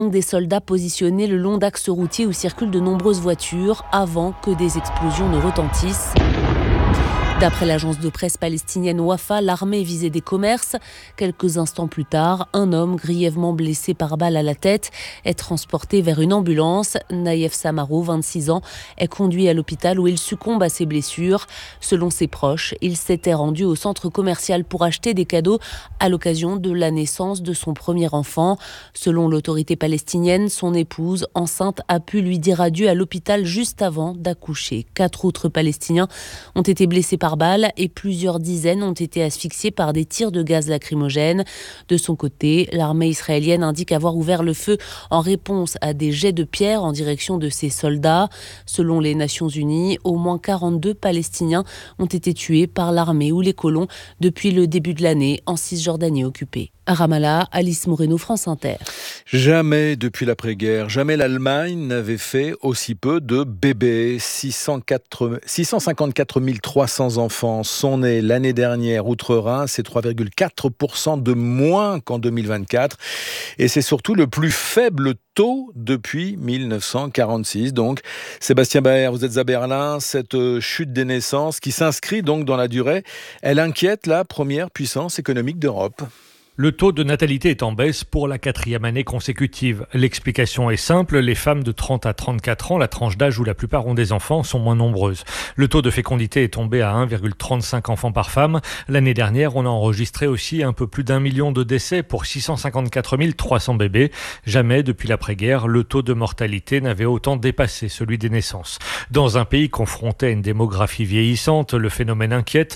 Des soldats positionnés le long d'axes routiers où circulent de nombreuses voitures avant que des explosions ne retentissent. D'après l'agence de presse palestinienne Wafa, l'armée visait des commerces. Quelques instants plus tard, un homme grièvement blessé par balle à la tête est transporté vers une ambulance. Naïef Samaro, 26 ans, est conduit à l'hôpital où il succombe à ses blessures. Selon ses proches, il s'était rendu au centre commercial pour acheter des cadeaux à l'occasion de la naissance de son premier enfant. Selon l'autorité palestinienne, son épouse, enceinte, a pu lui dire adieu à l'hôpital juste avant d'accoucher. 4 autres Palestiniens ont été blessés par balles et plusieurs dizaines ont été asphyxiés par des tirs de gaz lacrymogène. De son côté, l'armée israélienne indique avoir ouvert le feu en réponse à des jets de pierre en direction de ses soldats. Selon les Nations Unies, au moins 42 Palestiniens ont été tués par l'armée ou les colons depuis le début de l'année en Cisjordanie occupée. À Ramallah, Alice Moreno, France Inter. Jamais depuis l'après-guerre, jamais l'Allemagne n'avait fait aussi peu de bébés. 654 300 enfants sont nés l'année dernière outre-Rhin. C'est 3,4% de moins qu'en 2024. Et c'est surtout le plus faible taux depuis 1946. Donc, Sébastien Baer, vous êtes à Berlin. Cette chute des naissances qui s'inscrit donc dans la durée, elle inquiète la première puissance économique d'Europe. Le taux de natalité est en baisse pour la 4e année consécutive. L'explication est simple, les femmes de 30 à 34 ans, la tranche d'âge où la plupart ont des enfants, sont moins nombreuses. Le taux de fécondité est tombé à 1,35 enfants par femme. L'année dernière, on a enregistré aussi un peu plus d'1 million de décès pour 654 300 bébés. Jamais depuis l'après-guerre, le taux de mortalité n'avait autant dépassé celui des naissances. Dans un pays confronté à une démographie vieillissante, le phénomène inquiète.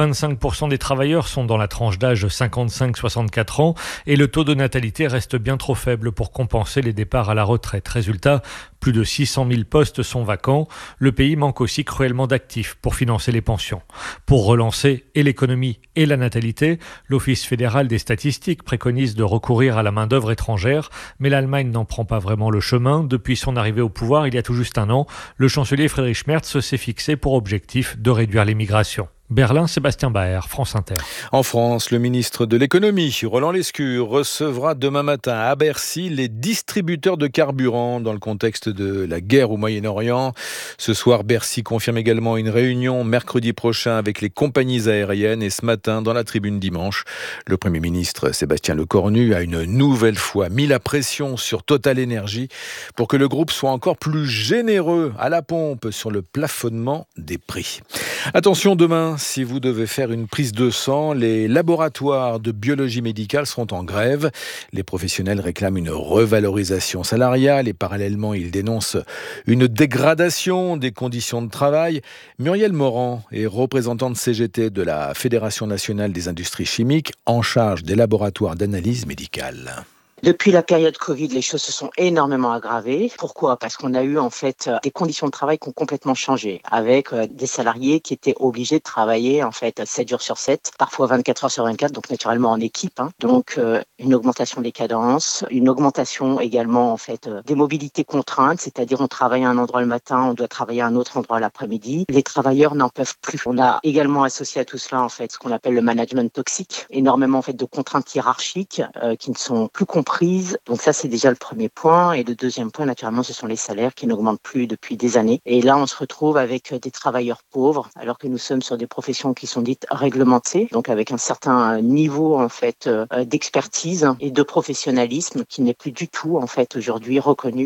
25% des travailleurs sont dans la tranche d'âge 55-64 ans et le taux de natalité reste bien trop faible pour compenser les départs à la retraite. Résultat, plus de 600 000 postes sont vacants. Le pays manque aussi cruellement d'actifs pour financer les pensions. Pour relancer et l'économie et la natalité, l'Office fédéral des statistiques préconise de recourir à la main-d'œuvre étrangère, mais l'Allemagne n'en prend pas vraiment le chemin. Depuis son arrivée au pouvoir il y a tout juste un an, le chancelier Friedrich Merz s'est fixé pour objectif de réduire l'immigration. Berlin, Sébastien Baer, France Inter. En France, le ministre de l'économie, Roland Lescure, recevra demain matin à Bercy les distributeurs de carburant dans le contexte de la guerre au Moyen-Orient. Ce soir, Bercy confirme également une réunion mercredi prochain avec les compagnies aériennes et ce matin, dans la tribune dimanche, le Premier ministre Sébastien Lecornu a une nouvelle fois mis la pression sur Total Énergie pour que le groupe soit encore plus généreux à la pompe sur le plafonnement des prix. Attention, demain, si vous devez faire une prise de sang, les laboratoires de biologie médicale seront en grève. Les professionnels réclament une revalorisation salariale et parallèlement, ils dénoncent une dégradation des conditions de travail. Muriel Morand est représentante CGT de la Fédération nationale des industries chimiques en charge des laboratoires d'analyse médicale. Depuis la période Covid, les choses se sont énormément aggravées. Pourquoi ? Parce qu'on a eu en fait des conditions de travail qui ont complètement changé, avec des salariés qui étaient obligés de travailler en fait 7 jours sur 7, parfois 24 heures sur 24, donc naturellement en équipe. Donc une augmentation des cadences, une augmentation également en fait des mobilités contraintes, c'est-à-dire on travaille à un endroit le matin, on doit travailler à un autre endroit l'après-midi. Les travailleurs n'en peuvent plus. On a également associé à tout cela en fait ce qu'on appelle le management toxique, énormément en fait de contraintes hiérarchiques qui ne sont plus comprises. Donc ça, c'est déjà le premier point. Et le deuxième point, naturellement, ce sont les salaires qui n'augmentent plus depuis des années. Et là, on se retrouve avec des travailleurs pauvres, alors que nous sommes sur des professions qui sont dites réglementées, donc avec un certain niveau en fait d'expertise et de professionnalisme qui n'est plus du tout en fait aujourd'hui reconnu.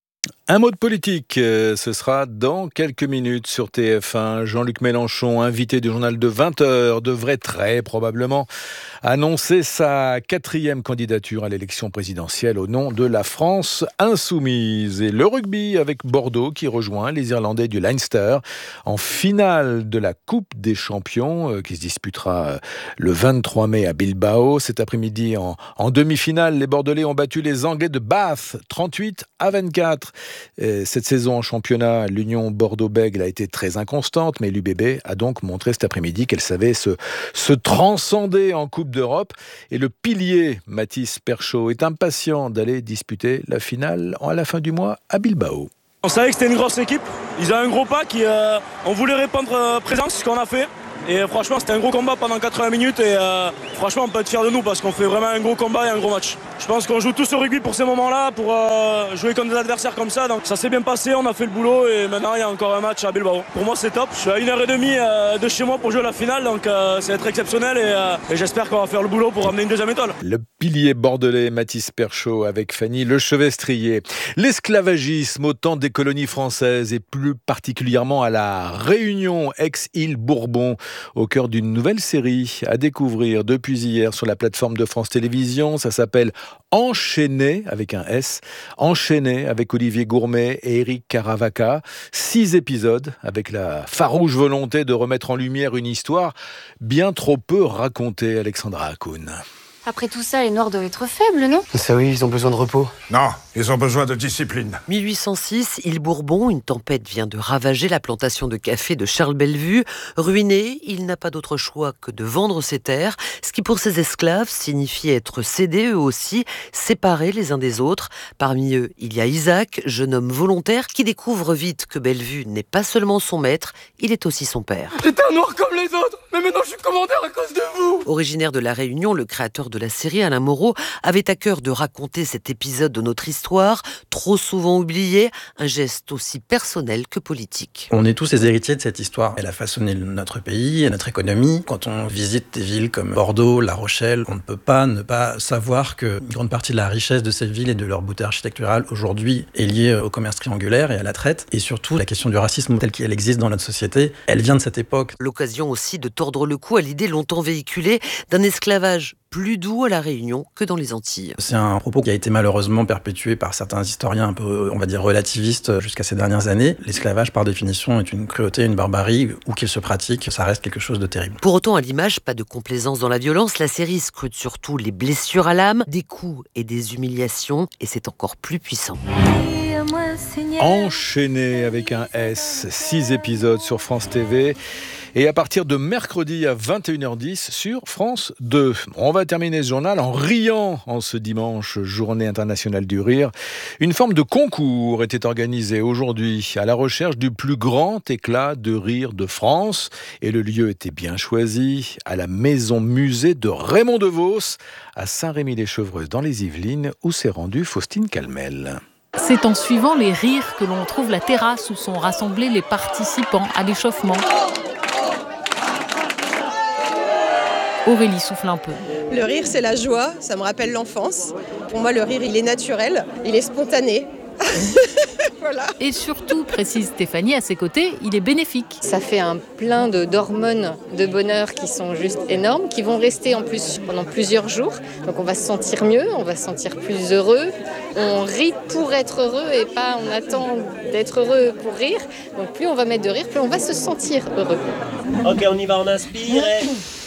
Un mot de politique, ce sera dans quelques minutes sur TF1. Jean-Luc Mélenchon, invité du journal de 20h, devrait très probablement annoncer sa 4e candidature à l'élection présidentielle au nom de la France insoumise. Et le rugby avec Bordeaux qui rejoint les Irlandais du Leinster en finale de la Coupe des Champions qui se disputera le 23 mai à Bilbao. Cet après-midi, en demi-finale, les Bordelais ont battu les Anglais de Bath 38-24. Cette saison en championnat, l'Union Bordeaux-Bègles a été très inconstante, mais l'UBB a donc montré cet après-midi qu'elle savait se transcender en Coupe d'Europe. Et le pilier Mathis Perchaud est impatient d'aller disputer la finale à la fin du mois à Bilbao. On savait que c'était une grosse équipe. Ils ont un gros pack. On voulait répondre présent, c'est ce qu'on a fait. Et franchement, c'était un gros combat pendant 80 minutes et franchement, on peut être fiers de nous parce qu'on fait vraiment un gros combat et un gros match. Je pense qu'on joue tous au rugby pour ces moments-là, pour jouer contre des adversaires comme ça. Donc ça s'est bien passé, on a fait le boulot et maintenant il y a encore un match à Bilbao. Pour moi, c'est top. Je suis à 1h30 de chez moi pour jouer la finale, donc ça va être exceptionnel et j'espère qu'on va faire le boulot pour ramener une deuxième étoile. Le pilier bordelais Mathis Perchaud avec Fanny Lechevestrier. L'esclavagisme au temps des colonies françaises et plus particulièrement à la Réunion, ex-île Bourbon, au cœur d'une nouvelle série à découvrir depuis hier sur la plateforme de France Télévisions. Ça s'appelle Enchaîné avec un S, Enchaîné avec Olivier Gourmet et Éric Caravaca. 6 épisodes avec la farouche volonté de remettre en lumière une histoire bien trop peu racontée, Alexandra Hakoun. Après tout ça, les Noirs doivent être faibles, non ? Ça oui, ils ont besoin de repos. Non, ils ont besoin de discipline. 1806, île Bourbon, une tempête vient de ravager la plantation de café de Charles Bellevue. Ruiné, il n'a pas d'autre choix que de vendre ses terres, ce qui pour ses esclaves signifie être cédés eux aussi, séparés les uns des autres. Parmi eux, il y a Isaac, jeune homme volontaire qui découvre vite que Bellevue n'est pas seulement son maître, il est aussi son père. J'étais un noir comme les autres, mais maintenant je suis commandeur à cause de vous. Originaire de La Réunion, le créateur de la série, Alain Moreau, avait à cœur de raconter cet épisode de notre histoire, trop souvent oublié, un geste aussi personnel que politique. On est tous les héritiers de cette histoire. Elle a façonné notre pays et notre économie. Quand on visite des villes comme Bordeaux, La Rochelle, on ne peut pas ne pas savoir qu'une grande partie de la richesse de ces villes et de leur beauté architecturale aujourd'hui est liée au commerce triangulaire et à la traite. Et surtout, la question du racisme telle qu'elle existe dans notre société, elle vient de cette époque. L'occasion aussi de tordre le cou à l'idée longtemps véhiculée d'un esclavage plus doux à La Réunion que dans les Antilles. C'est un propos qui a été malheureusement perpétué par certains historiens un peu, on va dire, relativistes jusqu'à ces dernières années. L'esclavage, par définition, est une cruauté, une barbarie, où qu'il se pratique, ça reste quelque chose de terrible. Pour autant, à l'image, pas de complaisance dans la violence, la série scrute surtout les blessures à l'âme, des coups et des humiliations, et c'est encore plus puissant. Enchaîné avec un S, 6 épisodes sur France TV. Et à partir de mercredi à 21h10 sur France 2. On va terminer ce journal en riant en ce dimanche, journée internationale du rire. Une forme de concours était organisée aujourd'hui à la recherche du plus grand éclat de rire de France. Et le lieu était bien choisi, à la maison musée de Raymond DeVos, à Saint-Rémy-les-Chevreuses dans les Yvelines, où s'est rendue Faustine Calmel. C'est en suivant les rires que l'on trouve la terrasse où sont rassemblés les participants à l'échauffement. Aurélie souffle un peu. Le rire, c'est la joie, ça me rappelle l'enfance. Pour moi, le rire, il est naturel, il est spontané. Voilà. Et surtout, précise Stéphanie à ses côtés, il est bénéfique. Ça fait un plein d'hormones de bonheur qui sont juste énormes, qui vont rester en plus pendant plusieurs jours. Donc on va se sentir mieux, on va se sentir plus heureux. On rit pour être heureux et pas on attend d'être heureux pour rire. Donc plus on va mettre de rire, plus on va se sentir heureux. Ok, on y va, on inspire et...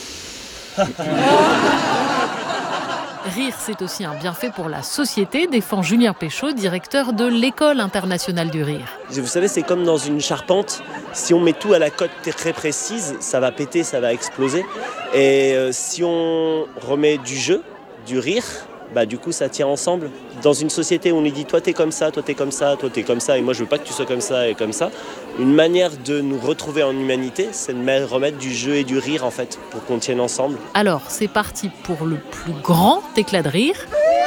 Rire, c'est aussi un bienfait pour la société, défend Julien Péchaud, directeur de l'École internationale du rire. Vous savez, c'est comme dans une charpente. Si on met tout à la cote très précise, ça va péter, ça va exploser. Et si on remet du jeu, du rire, bah du coup ça tient ensemble. Dans une société où on nous dit toi t'es comme ça, toi t'es comme ça, toi t'es comme ça, et moi je veux pas que tu sois comme ça et comme ça, une manière de nous retrouver en humanité, c'est de remettre du jeu et du rire en fait, pour qu'on tienne ensemble. Alors c'est parti pour le plus grand éclat de rire.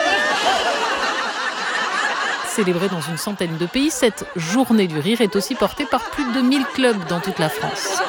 Célébrée dans une centaine de pays, cette journée du rire est aussi portée par plus de 1000 clubs dans toute la France.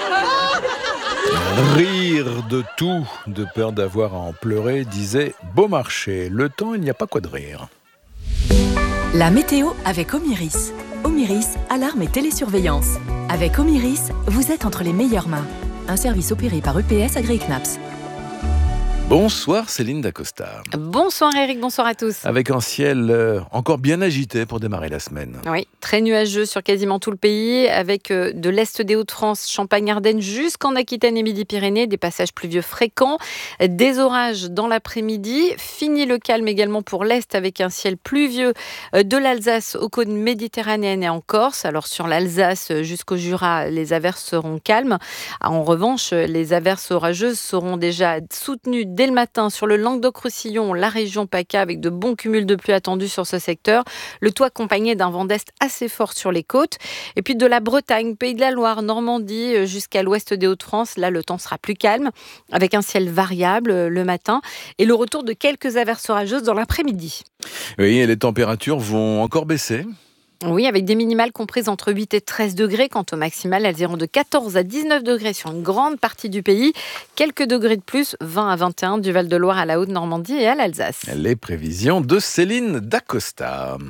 Rire de tout, de peur d'avoir à en pleurer, disait Beaumarchais. Le temps, il n'y a pas quoi de rire. La météo avec Omiris. Omiris, alarme et télésurveillance. Avec Omiris, vous êtes entre les meilleures mains. Un service opéré par EPS AgriCnaps. Bonsoir Céline Dacosta. Bonsoir Eric, bonsoir à tous. Avec un ciel encore bien agité pour démarrer la semaine. Oui, très nuageux sur quasiment tout le pays, avec de l'est des Hauts-de-France, Champagne-Ardenne jusqu'en Aquitaine et Midi-Pyrénées, des passages pluvieux fréquents, des orages dans l'après-midi. Fini le calme également pour l'est avec un ciel pluvieux de l'Alsace aux côtes méditerranéennes et en Corse. Alors sur l'Alsace jusqu'au Jura, les averses seront calmes. En revanche, les averses orageuses seront déjà soutenues dès le matin sur le Languedoc-Roussillon, la région PACA, avec de bons cumuls de pluie attendus sur ce secteur. Le tout accompagné d'un vent d'est assez fort sur les côtes. Et puis de la Bretagne, Pays de la Loire, Normandie, jusqu'à l'ouest des Hauts-de-France, là le temps sera plus calme, avec un ciel variable le matin et le retour de quelques averses orageuses dans l'après-midi. Oui, et les températures vont encore baisser. Oui, avec des minimales comprises entre 8 et 13 degrés. Quant aux maximales, elles iront de 14 à 19 degrés sur une grande partie du pays. Quelques degrés de plus, 20 à 21 du Val-de-Loire à la Haute-Normandie et à l'Alsace. Les prévisions de Céline Dacosta.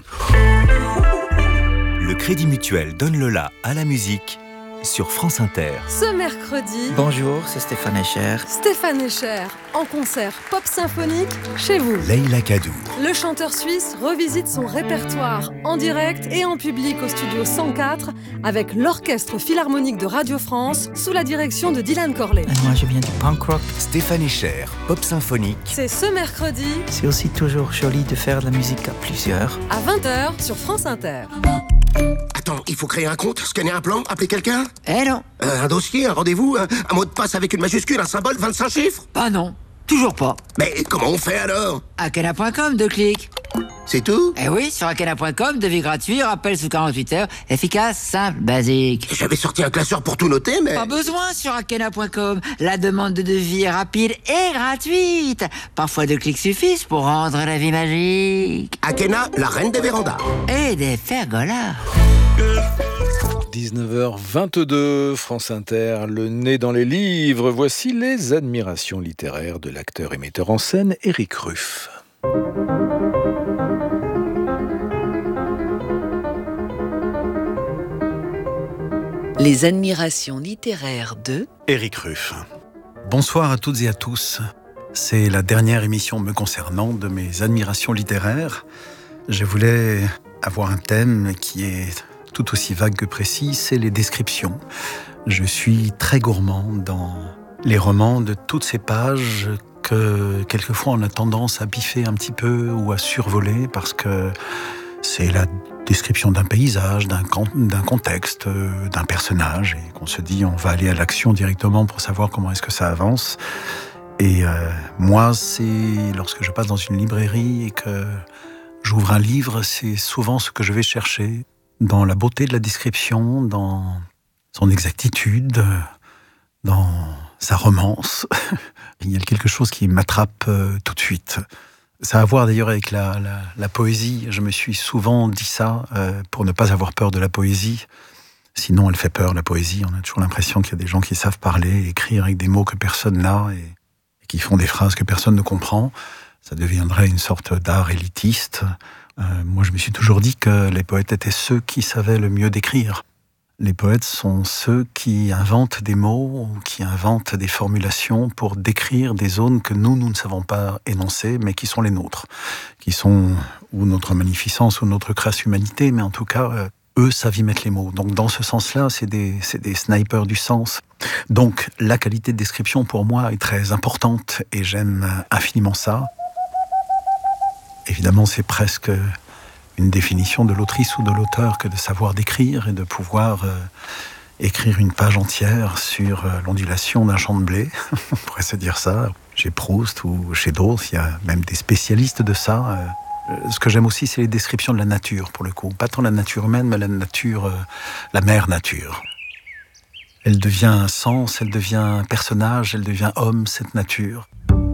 Le Crédit Mutuel donne le la à la musique sur France Inter. Ce mercredi... Bonjour, c'est Stéphane Escher. Stéphane Escher, en concert pop symphonique chez vous. Leïla Kadour. Le chanteur suisse revisite son répertoire en direct et en public au studio 104 avec l'Orchestre Philharmonique de Radio France sous la direction de Dylan Corley. Moi, je viens du punk rock. Stéphane Escher, pop symphonique. C'est ce mercredi. C'est aussi toujours joli de faire de la musique à plusieurs. À 20h sur France Inter. Attends, il faut créer un compte, scanner un plan, appeler quelqu'un ? Non. Un dossier, un rendez-vous, un mot de passe avec une majuscule, un symbole, 25 chiffres ? Ah non, toujours pas. Mais comment on fait alors ? Akena.com, 2 clics. C'est tout ? Eh oui, sur Akena.com, devis gratuit, rappel sous 48 heures, efficace, simple, basique. J'avais sorti un classeur pour tout noter, mais... Pas besoin sur Akena.com. La demande de devis est rapide et gratuite. Parfois 2 clics suffisent pour rendre la vie magique. Akena, la reine des vérandas. Et des pergolas. 19h22, France Inter, le nez dans les livres. Voici les admirations littéraires de l'acteur et metteur en scène Éric Ruff. Les admirations littéraires de Éric Ruff. Bonsoir à toutes et à tous. C'est la dernière émission me concernant de mes admirations littéraires. Je voulais avoir un thème qui est tout aussi vague que précis, c'est les descriptions. Je suis très gourmand dans les romans de toutes ces pages que quelquefois on a tendance à biffer un petit peu ou à survoler parce que c'est la description d'un paysage, d'un contexte, d'un personnage et qu'on se dit on va aller à l'action directement pour savoir comment est-ce que ça avance. Et moi, c'est lorsque je passe dans une librairie et que j'ouvre un livre, c'est souvent ce que je vais chercher dans la beauté de la description, dans son exactitude, dans sa romance. Il y a quelque chose qui m'attrape tout de suite. Ça a à voir d'ailleurs avec la poésie. Je me suis souvent dit ça pour ne pas avoir peur de la poésie. Sinon, elle fait peur, la poésie. On a toujours l'impression qu'il y a des gens qui savent parler, écrire avec des mots que personne n'a et qui font des phrases que personne ne comprend. Ça deviendrait une sorte d'art élitiste. Moi, je me suis toujours dit que les poètes étaient ceux qui savaient le mieux décrire. Les poètes sont ceux qui inventent des mots ou qui inventent des formulations pour décrire des zones que nous ne savons pas énoncer, mais qui sont les nôtres, qui sont ou notre magnificence ou notre crasse humanité, mais en tout cas, eux savent y mettre les mots. Donc, dans ce sens-là, c'est des snipers du sens. Donc, la qualité de description, pour moi, est très importante et j'aime infiniment ça. Évidemment, c'est presque une définition de l'autrice ou de l'auteur que de savoir décrire et de pouvoir écrire une page entière sur l'ondulation d'un champ de blé. On pourrait se dire ça. Chez Proust ou chez d'autres, il y a même des spécialistes de ça. Ce que j'aime aussi, c'est les descriptions de la nature, pour le coup. Pas tant la nature humaine, mais la nature, la mère nature. Elle devient un sens, elle devient un personnage, elle devient homme, cette nature.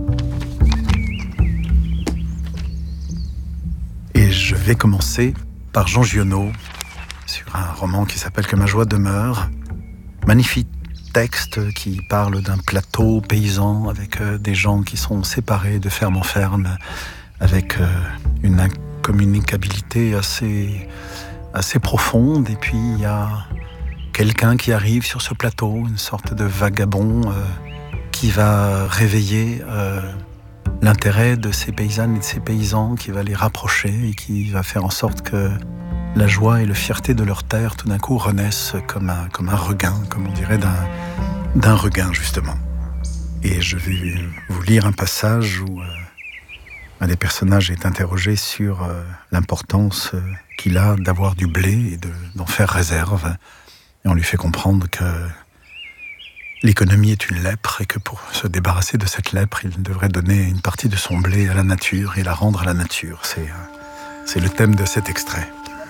Et je vais commencer par Jean Giono, sur un roman qui s'appelle « Que ma joie demeure ». Magnifique texte qui parle d'un plateau paysan avec des gens qui sont séparés de ferme en ferme, avec une incommunicabilité assez profonde. Et puis il y a quelqu'un qui arrive sur ce plateau, une sorte de vagabond qui va réveiller l'intérêt de ces paysannes et de ces paysans, qui va les rapprocher et qui va faire en sorte que la joie et la fierté de leur terre tout d'un coup renaissent comme un regain, comme on dirait d'un regain justement. Et je vais vous lire un passage où un des personnages est interrogé sur l'importance qu'il a d'avoir du blé et d'en faire réserve. Et on lui fait comprendre que l'économie est une lèpre et que pour se débarrasser de cette lèpre, il devrait donner une partie de son blé à la nature et la rendre à la nature. C'est le thème de cet extrait.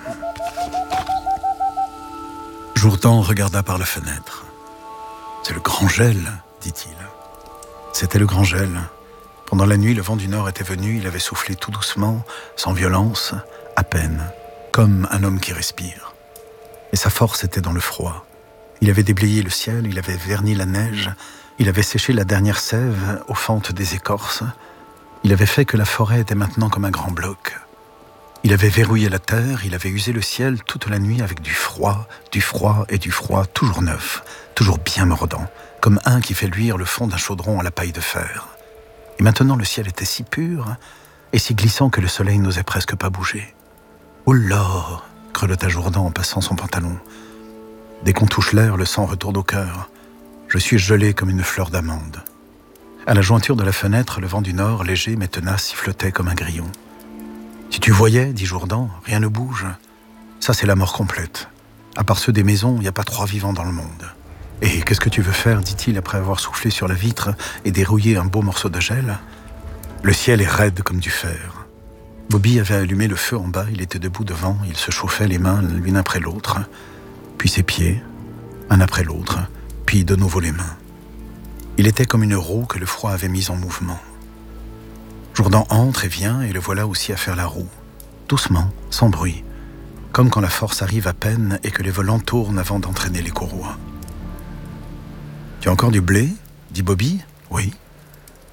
Jourdan regarda par la fenêtre. « C'est le grand gel, dit-il. » C'était le grand gel. Pendant la nuit, le vent du nord était venu, il avait soufflé tout doucement, sans violence, à peine, comme un homme qui respire. Et sa force était dans le froid. Il avait déblayé le ciel, il avait verni la neige, il avait séché la dernière sève aux fentes des écorces. Il avait fait que la forêt était maintenant comme un grand bloc. Il avait verrouillé la terre, il avait usé le ciel toute la nuit avec du froid et du froid, toujours neuf, toujours bien mordant, comme un qui fait luire le fond d'un chaudron à la paille de fer. Et maintenant le ciel était si pur et si glissant que le soleil n'osait presque pas bouger. « Oh là !» grelotta Jourdan en passant son pantalon. Dès qu'on touche l'air, le sang retourne au cœur. Je suis gelé comme une fleur d'amande. À la jointure de la fenêtre, le vent du nord, léger mais tenace, sifflotait comme un grillon. Si tu voyais, dit Jourdan, rien ne bouge. Ça, c'est la mort complète. À part ceux des maisons, il n'y a pas 3 vivants dans le monde. Et qu'est-ce que tu veux faire, dit-il après avoir soufflé sur la vitre et dérouillé un beau morceau de gel. Le ciel est raide comme du fer. Bobby avait allumé le feu en bas, il était debout devant, il se chauffait les mains l'une après l'autre, puis ses pieds, un après l'autre, puis de nouveau les mains. Il était comme une roue que le froid avait mise en mouvement. Jourdan entre et vient, et le voilà aussi à faire la roue. Doucement, sans bruit, comme quand la force arrive à peine et que les volants tournent avant d'entraîner les courroies. « Tu as encore du blé ?» dit Bobby. « Oui. »« Beaucoup ?»«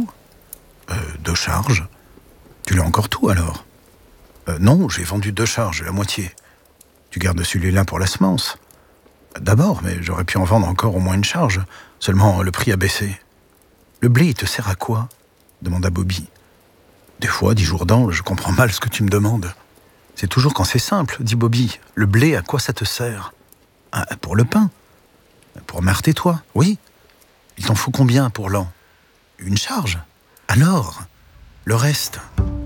2 charges. »« Tu l'as encore tout alors ?»« Non, j'ai vendu 2 charges, la moitié. »« Tu gardes celui-là pour la semence ?»« D'abord, mais j'aurais pu en vendre encore au moins 1 charge. Seulement, le prix a baissé. »« Le blé, il te sert à quoi ?» demanda Bobby. « Des fois, dit Jourdan, je comprends mal ce que tu me demandes. »« C'est toujours quand c'est simple, dit Bobby. Le blé, à quoi ça te sert ?»« Pour le pain. »« Pour Marthe et toi, oui. Il t'en faut combien pour l'an ? 1 charge. Alors, le reste. »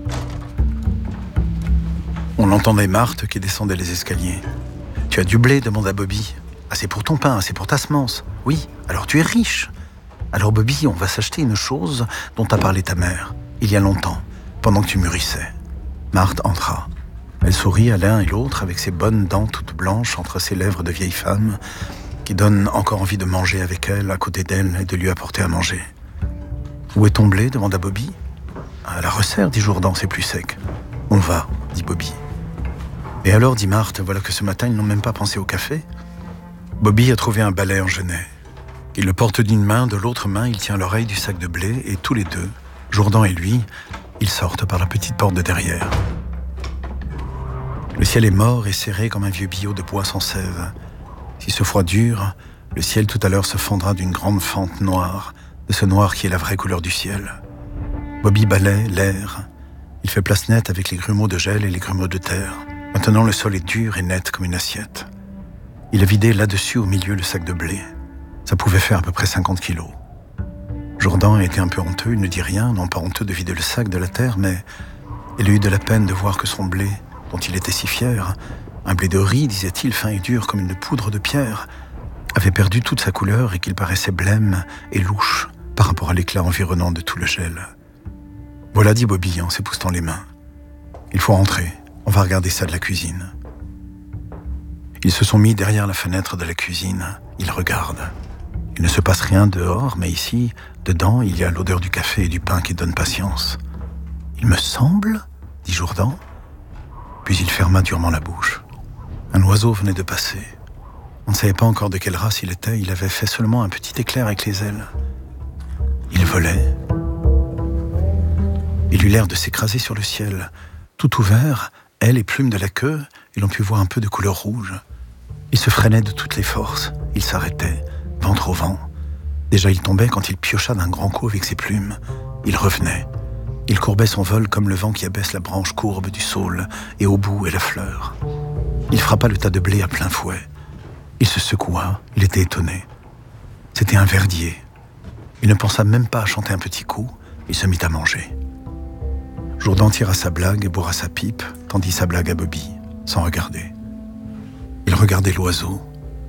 On entendait Marthe qui descendait les escaliers. « Tu as du blé, demanda Bobby. Ah, c'est pour ton pain, c'est pour ta semence. Oui, alors tu es riche. Alors Bobby, on va s'acheter une chose dont a parlé ta mère, il y a longtemps, pendant que tu mûrissais. » Marthe entra. Elle sourit à l'un et l'autre avec ses bonnes dents toutes blanches entre ses lèvres de vieille femme, qui donne encore envie de manger avec elle, à côté d'elle, et de lui apporter à manger. « Où est ton blé ?» demanda Bobby. « À la resserre, dit Jourdan, c'est plus sec. »« On va, dit Bobby. »« Et alors, dit Marthe, voilà que ce matin, ils n'ont même pas pensé au café. » Bobby a trouvé un balai en genêt. Il le porte d'une main, de l'autre main, il tient l'oreille du sac de blé, et tous les deux, Jourdan et lui, ils sortent par la petite porte de derrière. Le ciel est mort et serré comme un vieux billot de bois sans sève. Si ce froid dure, le ciel tout à l'heure se fendra d'une grande fente noire, de ce noir qui est la vraie couleur du ciel. Bobby balaie l'air. Il fait place nette avec les grumeaux de gel et les grumeaux de terre. Maintenant, le sol est dur et net comme une assiette. Il a vidé là-dessus au milieu le sac de blé. Ça pouvait faire à peu près 50 kilos. Jourdan a été un peu honteux, il ne dit rien, non pas honteux de vider le sac de la terre, mais il a eu de la peine de voir que son blé, dont il était si fier, un blé de riz, disait-il, fin et dur comme une poudre de pierre, avait perdu toute sa couleur et qu'il paraissait blême et louche par rapport à l'éclat environnant de tout le gel. « Voilà, dit Bobby en s'époussetant les mains. Il faut rentrer, on va regarder ça de la cuisine. » Ils se sont mis derrière la fenêtre de la cuisine, ils regardent. Il ne se passe rien dehors, mais ici, dedans, il y a l'odeur du café et du pain qui donne patience. « Il me semble, dit Jourdan. » Puis il ferma durement la bouche. Un oiseau venait de passer. On ne savait pas encore de quelle race il était, il avait fait seulement un petit éclair avec les ailes. Il volait. Il eut l'air de s'écraser sur le ciel. Tout ouvert, ailes et plumes de la queue, et l'on put voir un peu de couleur rouge. Il se freinait de toutes les forces, il s'arrêtait, ventre au vent. Déjà il tombait quand il piocha d'un grand coup avec ses plumes. Il revenait. Il courbait son vol comme le vent qui abaisse la branche courbe du saule, et au bout est la fleur. Il frappa le tas de blé à plein fouet. Il se secoua, il était étonné. C'était un verdier. Il ne pensa même pas à chanter un petit coup, il se mit à manger. Jourdan tira sa blague et bourra sa pipe, tendit sa blague à Bobby, sans regarder. Il regardait l'oiseau.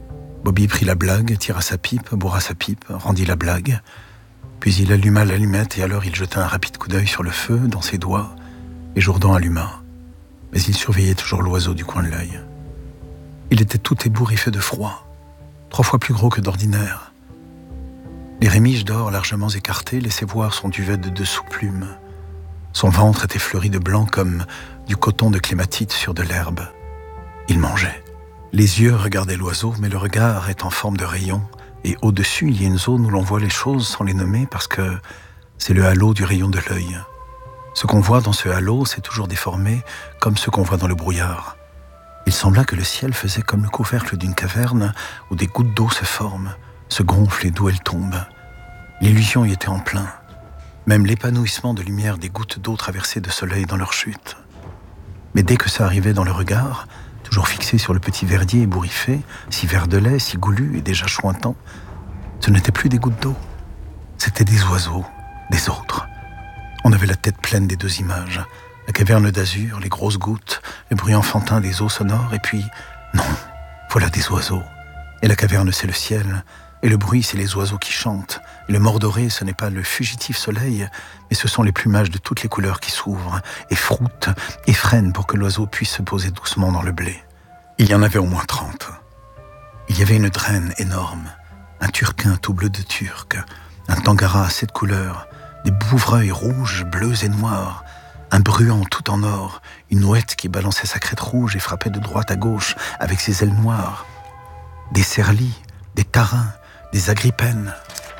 Bobby prit la blague, tira sa pipe, bourra sa pipe, rendit la blague. Puis il alluma l'allumette et alors il jeta un rapide coup d'œil sur le feu, dans ses doigts, et Jourdan alluma. Mais il surveillait toujours l'oiseau du coin de l'œil. Il était tout ébouriffé de froid, 3 fois plus gros que d'ordinaire. Les rémiges d'or largement écartées laissaient voir son duvet de dessous plume. Son ventre était fleuri de blanc comme du coton de clématite sur de l'herbe. Il mangeait. Les yeux regardaient l'oiseau, mais le regard est en forme de rayon, et au-dessus, il y a une zone où l'on voit les choses sans les nommer parce que c'est le halo du rayon de l'œil. Ce qu'on voit dans ce halo, c'est toujours déformé comme ce qu'on voit dans le brouillard. Il sembla que le ciel faisait comme le couvercle d'une caverne où des gouttes d'eau se forment, se gonflent et d'où elles tombent. L'illusion y était en plein. Même l'épanouissement de lumière des gouttes d'eau traversées de soleil dans leur chute. Mais dès que ça arrivait dans le regard, toujours fixé sur le petit verdier ébouriffé, si vert de lait, si goulu et déjà chointant, ce n'était plus des gouttes d'eau. C'étaient des oiseaux, des autres. On avait la tête pleine des 2 images. La caverne d'azur, les grosses gouttes, le bruit enfantin des eaux sonores, et puis, non, voilà des oiseaux. Et la caverne, c'est le ciel, et le bruit, c'est les oiseaux qui chantent. Et le mordoré, ce n'est pas le fugitif soleil, mais ce sont les plumages de toutes les couleurs qui s'ouvrent, et froutent, et freinent pour que l'oiseau puisse se poser doucement dans le blé. Il y en avait au moins 30. Il y avait une drène énorme, un turquin tout bleu de turc, un tangara à 7 couleurs, des bouvreuils rouges, bleus et noirs, un bruant tout en or, une ouette qui balançait sa crête rouge et frappait de droite à gauche avec ses ailes noires, des cerlis, des tarins, des agrippènes,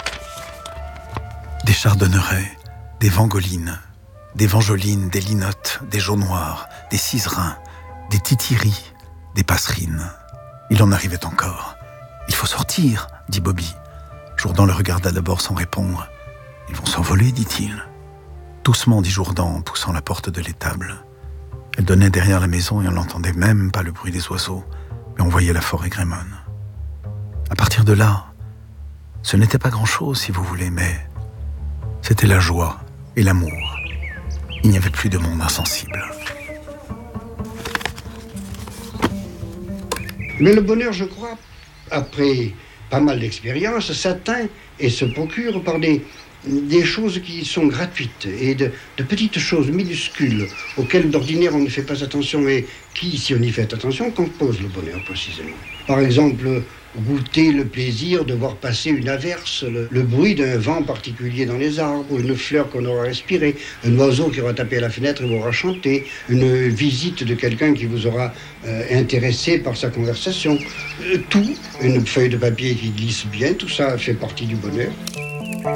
des chardonnerets, des vangolines, des vangelines, des linottes, des jaunes noirs, des ciserins, des titiris, des passerines. Il en arrivait encore. « Il faut sortir », dit Bobby. Jourdan le regarda d'abord sans répondre. « Ils vont s'envoler », dit-il. Doucement, dit Jourdan en poussant la porte de l'étable. Elle donnait derrière la maison et on n'entendait même pas le bruit des oiseaux, mais on voyait la forêt grémonne. À partir de là, ce n'était pas grand-chose, si vous voulez, mais c'était la joie et l'amour. Il n'y avait plus de monde insensible. Mais le bonheur, je crois, après pas mal d'expériences, s'atteint et se procure par des choses qui sont gratuites et de petites choses minuscules auxquelles d'ordinaire on ne fait pas attention et qui, si on y fait attention, composent le bonheur précisément. Par exemple, goûter le plaisir de voir passer une averse, le bruit d'un vent particulier dans les arbres, une fleur qu'on aura respirée, un oiseau qui aura tapé à la fenêtre et vous aura chanté, une visite de quelqu'un qui vous aura intéressé par sa conversation. Tout, une feuille de papier qui glisse bien, tout ça fait partie du bonheur.